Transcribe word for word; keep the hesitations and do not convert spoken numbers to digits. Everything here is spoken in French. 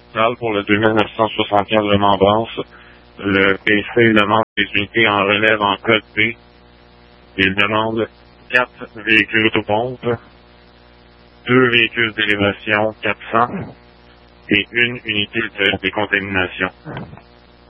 Charles, pour le deux mille neuf cent soixante-quinze Remembrance, le P C demande des unités en relève en code B. Il demande quatre véhicules autopompes, deux véhicules d'élévation quatre cents et une unité de décontamination.